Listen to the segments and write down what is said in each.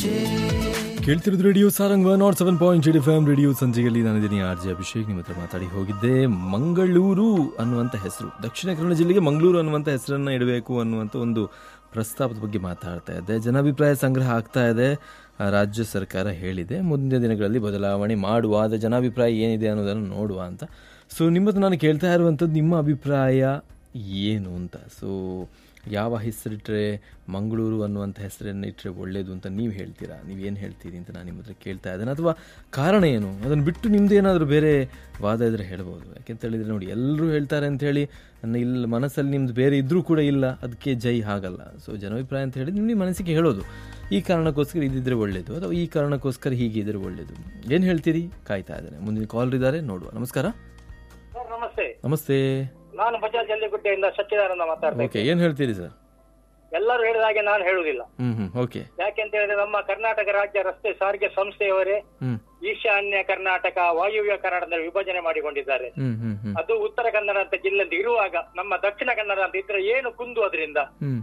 ಕೇಳ್ತಿರೋದು radio Sarang 107.8 FM radio ಸಂಜೆಯಲ್ಲಿ ನಾನಿದ್ದೀನಿ R J Abhishek. ನಿಮ್ಮ ಹತ್ರ ಮಾತಾಡಿ ಹೋಗಿದ್ದೆ. ಮಂಗಳೂರು ಅನ್ನುವಂಥ ಹೆಸರು, ದಕ್ಷಿಣ ಕನ್ನಡ ಜಿಲ್ಲೆಗೆ ಮಂಗಳೂರು ಅನ್ನುವಂಥ ಹೆಸರನ್ನು ಇಡಬೇಕು ಅನ್ನುವಂಥ ಒಂದು ಪ್ರಸ್ತಾಪದ ಬಗ್ಗೆ ಮಾತಾಡ್ತಾ ಇದ್ದೆ. ಜನಾಭಿಪ್ರಾಯ ಸಂಗ್ರಹ ಆಗ್ತಾ ಇದೆ, ರಾಜ್ಯ ಸರ್ಕಾರ ಹೇಳಿದೆ ಮುಂದಿನ ದಿನಗಳಲ್ಲಿ ಬದಲಾವಣೆ ಮಾಡುವ, ಅದ ಜನಾಭಿಪ್ರಾಯ ಏನಿದೆ ಅನ್ನೋದನ್ನು ನೋಡುವ ಅಂತ. ಸೊ ನಿಮ್ಮ ಹತ್ರ ನಾನು ಕೇಳ್ತಾ ಇರುವಂಥದ್ದು ನಿಮ್ಮ ಅಭಿಪ್ರಾಯ ಏನು ಅಂತ. ಸೊ ಯಾವ ಹೆಸರಿಟ್ಟರೆ, ಮಂಗಳೂರು ಅನ್ನುವಂಥ ಹೆಸರನ್ನು ಇಟ್ಟರೆ ಒಳ್ಳೆಯದು ಅಂತ ನೀವು ಹೇಳ್ತೀರಾ, ನೀವೇನು ಹೇಳ್ತೀರಿ ಅಂತ ನಾನು ನಿಮ್ಮ ಹತ್ರ ಕೇಳ್ತಾ ಇದ್ದೇನೆ. ಅಥವಾ ಕಾರಣ ಏನು, ಅದನ್ನು ಬಿಟ್ಟು ನಿಮ್ಮದು ಏನಾದರೂ ಬೇರೆ ವಾದ ಇದ್ದರೆ ಹೇಳ್ಬೋದು. ಯಾಕೆಂತ ಹೇಳಿದರೆ ನೋಡಿ, ಎಲ್ಲರೂ ಹೇಳ್ತಾರೆ ಅಂಥೇಳಿ ಇಲ್ಲ ಮನಸ್ಸಲ್ಲಿ ನಿಮ್ಮದು ಬೇರೆ ಇದ್ದರೂ ಕೂಡ ಇಲ್ಲ ಅದಕ್ಕೆ ಜೈ ಹಾಗಲ್ಲ. ಸೊ ಜನಾಭಿಪ್ರಾಯ ಅಂತ ಹೇಳಿದ್ರೆ ನಿಮ್ಮ ಮನಸ್ಸಿಗೆ ಹೇಳೋದು, ಈ ಕಾರಣಕ್ಕೋಸ್ಕರ ಇದ್ದಿದ್ರೆ ಒಳ್ಳೆಯದು ಅಥವಾ ಈ ಕಾರಣಕ್ಕೋಸ್ಕರ ಹೀಗಿದ್ರೆ ಒಳ್ಳೆಯದು. ಏನು ಹೇಳ್ತೀರಿ, ಕಾಯ್ತಾ ಇದ್ದೇನೆ. ಮುಂದಿನ ಕಾಲ್ ಇದ್ದಾರೆ, ನೋಡುವ. ನಮಸ್ಕಾರ. ನಮಸ್ತೆ. ನಮಸ್ತೆ, ನಾನು ಬಜಾಜ್ ಜಲ್ಲಿಗುಡ್ಡೆಯಿಂದ ಸಚ್ಚಿದಾನಂದ ಮಾತಾಡ್ತೇನೆ. ಓಕೆ, ಏನು ಹೇಳ್ತೀರಿ ಸರ್? ಎಲ್ಲರೂ ಹೇಳಿದ ಹಾಗೆ ನಾನು ಹೇಳುವುದಿಲ್ಲ. ಓಕೆ. ಯಾಕೆಂತ ಹೇಳಿದ್ರೆ ನಮ್ಮ ಕರ್ನಾಟಕ ರಾಜ್ಯ ರಸ್ತೆ ಸಾರಿಗೆ ಸಂಸ್ಥೆಯವರೇ ಈಶಾನ್ಯ ಕರ್ನಾಟಕ, ವಾಯುವ್ಯ ಕರ್ನಾಟಕದ ವಿಭಜನೆ ಮಾಡಿಕೊಂಡಿದ್ದಾರೆ. ಅದು ಉತ್ತರ ಕನ್ನಡ ಅಂತ ಜಿಲ್ಲೆ ಅಂತ ಇರುವಾಗ ನಮ್ಮ ದಕ್ಷಿಣ ಕನ್ನಡ ಅಂತ ಇದ್ರೆ ಏನು ಕುಂದು ಅದರಿಂದ.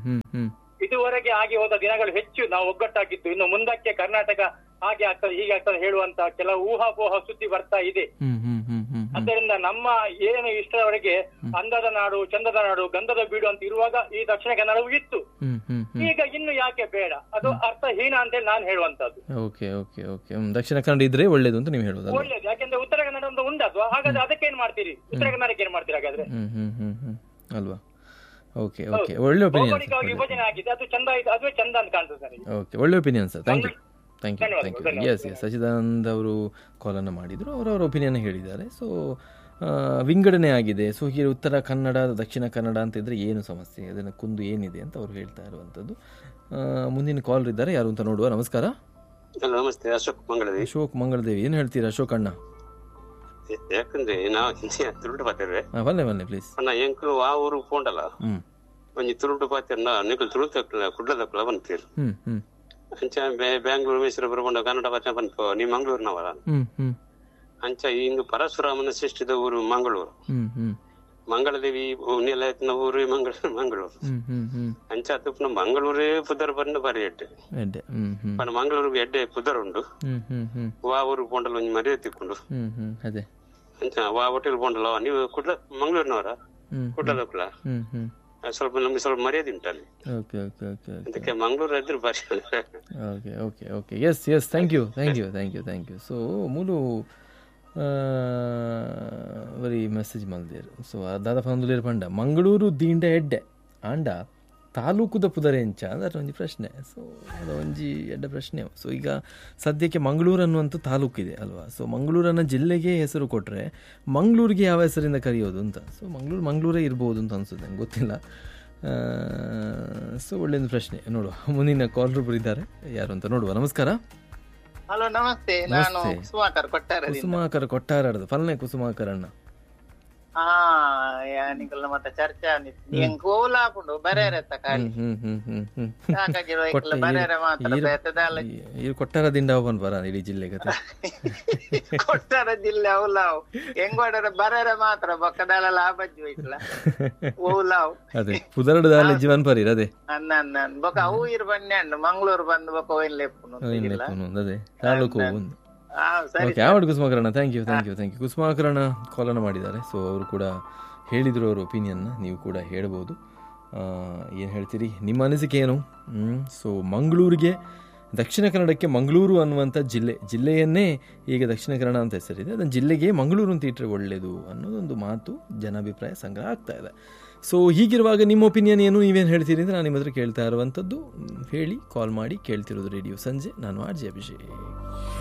ಇದುವರೆಗೆ ಆಗಿ ಹೋದ ದಿನಗಳು ಹೆಚ್ಚು ನಾವು ಒಗ್ಗಟ್ಟಾಗಿದ್ದು. ಇನ್ನು ಮುಂದಕ್ಕೆ ಕರ್ನಾಟಕ ಹಾಗೆ ಆಗ್ತದೆ ಹೀಗೆ ಆಗ್ತದೆ ಹೇಳುವಂತ ಕೆಲವು ಊಹಾಪೋಹ ಸುದ್ದಿ ಬರ್ತಾ ಇದೆ. ಆದ್ದರಿಂದ ನಮ್ಮ ಏನು ಇಷ್ಟರವರೆಗೆ ಅಂದದ ನಾಡು, ಚಂದದ ನಾಡು, ಗಂಧದ ಬೀಡು ಅಂತ ಇರುವಾಗ ಈ ದಕ್ಷಿಣ ಕನ್ನಡವು ಇತ್ತು. ಈಗ ಇನ್ನು ಯಾಕೆ ಬೇಡ, ಅದು ಅರ್ಥಹೀನ ಅಂತೇಳಿ ನಾನು ಹೇಳುವಂತದ್ದು. Okay okay okay. Dakshina Kannada ಇದ್ರೆ ಒಳ್ಳೇದು ಅಂತ ನೀವು ಹೇಳೋದು? ಒಳ್ಳೇದು. ಯಾಕೆಂದ್ರೆ ಉತ್ತರ ಕನ್ನಡ ಒಂದು ಉಂಟದು. ಹಾಗಾದ್ರೆ ಅದಕ್ಕೆ ಏನ್ ಮಾಡ್ತೀರಿ, ಉತ್ತರ ಕನ್ನಡಕ್ಕೆ ಏನ್ ಮಾಡ್ತೀರಿ ಹಾಗಾದ್ರೆ ಅಲ್ವಾ? ಓಕೆ ಓಕೆ, ಒಳ್ಳೆ ಒಪಿನಿಯನ್. ವಿಭಜನೆ ಆಗಿದೆ, ಅದು ಚಂದ, ಅದುವೇ ಚಂದ ಅಂತ ಕಾಣ್ತದೆ ನನಗೆ. ಓಕೆ, ಒಳ್ಳೆ opinion sir. Thank you thank you thank you. S S, ಸಚಿದಾನಂದ್ ಅವರು ಕಾಲನ್ನು ಮಾಡಿದರು, ಅವರವರ ಒಪಿನಿಯನ್ ಹೇಳಿದ್ದಾರೆ. ಸೊ ವಿಂಗಡಣೆ ಆಗಿದೆ. ಸೊ ಹೀಗೆ ಉತ್ತರ ಕನ್ನಡ ದಕ್ಷಿಣ ಕನ್ನಡ ಅಂತ ಇದ್ದರೆ ಏನು ಸಮಸ್ಯೆ, ಅದನ್ನು ಕುಂದು ಏನಿದೆ ಅಂತ ಅವ್ರು ಹೇಳ್ತಾ ಇರುವಂಥದ್ದು. ಮುಂದಿನ ಕಾಲ್ ಇದ್ದಾರೆ, ಯಾರು ಅಂತ ನೋಡುವ. ನಮಸ್ಕಾರ. ನಮಸ್ತೆ, ಅಶೋಕ್ ಮಂಗಳದೇವಿ. ಅಶೋಕ್ ಮಂಗಳದೇವಿ, ಏನು ಹೇಳ್ತೀರಾ ಅಶೋಕ್ ಅಣ್ಣ? ಯಾಕಂದ್ರೆ ನಾವು ತುರುಟು ಪಾತೇವೆ ಬಲ್ಲೆ ಬಲ್ಲೆ ಪ್ಲೀಸ್ ಅಣ್ಣ. ಎಂಕಲು ಆ ಊರು ಪೋಂಡಲ್ಲ ಒಂಜಿ ತುರುಟು ಪಾತೇರ ನಿಕಲು ತುಳುತ ಕುಡ್ಲದಕ್ಕಲ ಬಂತೀರಿ ಅಂಚ ಬ್ಯಾಂಗ್ಳೂರು ಮೈಸೂರು ಬರಕೊಂಡ ಕನ್ನಡ ಭಾಷೆ ಬಂತು. ನೀ ಮಂಗಳೂರಿನವರ ಅಂಚ ಹಿಂಗ್ ಪರಶುರಾಮನ ಸೃಷ್ಟಿದ ಊರು ಮಂಗಳೂರು. ಮಂಗಳದೇವಿ ನೆಲ ಊರು ಮಂಗಳೂರು ಅಂಚ ತುಪ್ಪನ ಮಂಗಳೂರೇ ಪುದರ್ ಬಂದು ಬರಿ ಎಡ್ಡೆ ಪಂಡ ಮಂಗಳೂರಿಗೆ ಎಡ್ಡೆ ಪುದರ್ ಉಂಡು. ವಾ ಊರು ಪೋಂಡಲ್ ಒಂಜಿ ಮರಿ ತಿಕ್ಕೊಂಡು ಅಂಚ ವಾ ಹೋಟೆಲ್ ಪೋಂಡಲ್ಲ. ನೀವು ಕುಡ್ಲ ಮಂಗಳೂರಿನವರ ಕುಡ್ಲದಕ್ಕಲ ಸ್ವಲ್ಪ ನಮ್ಗೆ ಸ್ವಲ್ಪ ಮರ್ಯಾದೆ ಉಂಟಲ್ಲಿ. ಅದಕ್ಕೆ ಮಂಗಳೂರು ಇದ್ರೆ ಭಾಷೆ. Okay okay okay. S S, thank you thank you thank you thank you. So ಮೂಲು ಬರೀ ಮೆಸೇಜ್ ಮಲ್ದೇರು. ಸೊ ದಾದ ಫಂದುಲೇರು ಪಂಡ ಮಂಗಳೂರು ದೀಂಡ ಎಡ್ಡೆ ಆಂಡ ತಾಲೂಕುದ ಪುದರೆ ಎಂಚ ಅಂದ್ರೆ ಒಂಜಿ ಪ್ರಶ್ನೆ. ಸೊ ಅದು ಒಂಜಿ ಎಡ್ಡ ಪ್ರಶ್ನೆ. ಸೊ ಈಗ ಸದ್ಯಕ್ಕೆ ಮಂಗಳೂರು ಅನ್ನುವಂಥ ತಾಲೂಕಿದೆ ಅಲ್ವಾ? ಸೊ ಮಂಗಳೂರನ್ನ ಜಿಲ್ಲೆಗೆ ಹೆಸರು ಕೊಟ್ಟರೆ ಮಂಗಳೂರಿಗೆ ಯಾವ ಹೆಸರಿಂದ ಕರೆಯೋದು ಅಂತ. ಸೊ ಮಂಗಳೂರೇ ಇರ್ಬೋದು ಅಂತ ಅನ್ಸುತ್ತೆ, ನಂಗೆ ಗೊತ್ತಿಲ್ಲ. ಸೊ ಒಳ್ಳೆಯ ಪ್ರಶ್ನೆ. ನೋಡುವ, ಮುಂದಿನ ಕಾಲರ್ ಬರಿದ್ದಾರೆ, ಯಾರು ಅಂತ ನೋಡುವ. ನಮಸ್ಕಾರ. ಹಲೋ ನಮಸ್ತೆ, ನಾನು ಕುಸುಮಾಕರ್ ಕೊಟ್ಟಾರದು ಫಲ್ನೆ ಕುಸುಮಾಕರ್ ಅಣ್ಣ. ನಿಕಲ್ನ ಮತ್ತೆ ಚರ್ಚೆ ಕೋಲಾಪುಂಡು ಬರೇರೆ ತಕಾಳಿ ಬರೇರೆ ಮಾತ್ರ ಕೊಟ್ಟಾರದಿಂದ ಅವನ್ ಬರ ಇಡೀ ಜಿಲ್ಲೆಗೆ ಕೊಟ್ಟಾರ ಜಿಲ್ಲೆ ಅವಲಾವ್ ಹೆಂಗೋಡರೆ ಬರೇರೆ ಮಾತ್ರ ಬೊಕ್ಕದಾಳ ಬಜ್ಜು ಇಟ್ಲ ಓಲಾವ್ ಅದೇ ಪುದರ್ಡ್ ದಾಲೆ ಜೀವನ್ ಪರಿ ಅದೇ ಅನ್ನ ಬೊಕ್ಕ ಅವು ಇರ್ ಬನ್ನಿ ಅಂಡು ಮಂಗಳೂರು ಬಂದು ಬೊಕ್ಕ ಒಯ್ಲೆಪ್ಪುನು ಅದೇ ತಾಲೂಕು ಒಂದು. ಯಾವಡ್ ಕುಸುಮಾಕರಣ, thank you thank you thank you. ಕುಸುಮಾಕರಣ ಕಾಲನ್ನು ಮಾಡಿದ್ದಾರೆ. ಸೊ ಅವರು ಕೂಡ ಹೇಳಿದರು ಅವ್ರ ಒಪಿನಿಯನ್ನ, ನೀವು ಕೂಡ ಹೇಳ್ಬೋದು. ಏನು ಹೇಳ್ತೀರಿ, ನಿಮ್ಮ ಅನಿಸಿಕೆ ಏನು? ಸೊ ಮಂಗಳೂರಿಗೆ, ದಕ್ಷಿಣ ಕನ್ನಡಕ್ಕೆ ಮಂಗಳೂರು ಅನ್ನುವಂಥ ಜಿಲ್ಲೆಯನ್ನೇ ಈಗ ದಕ್ಷಿಣ ಕನ್ನಡ ಅಂತ ಹೆಸರಿದೆ, ಅದನ್ನು ಜಿಲ್ಲೆಗೆ ಮಂಗಳೂರು ಅಂತ ಇಟ್ಟರೆ ಒಳ್ಳೆಯದು ಅನ್ನೋದೊಂದು ಮಾತು ಜನಾಭಿಪ್ರಾಯ ಸಂಗ್ರಹ ಆಗ್ತಾ ಇದೆ. ಸೊ ಹೀಗಿರುವಾಗ ನಿಮ್ಮ ಒಪಿನಿಯನ್ ಏನು, ನೀವೇನು ಹೇಳ್ತೀರಿ ಅಂತ ನಾನು ನಿಮ್ಮ ಹತ್ರ ಕೇಳ್ತಾ ಇರುವಂಥದ್ದು. ಹೇಳಿ, ಕಾಲ್ ಮಾಡಿ. ಕೇಳ್ತಿರೋದು ರೇಡಿಯೋ ಸಂಜೆ, ನಾನು ಆರ್ ಜೆ ಅಭಿಷೇಕ್.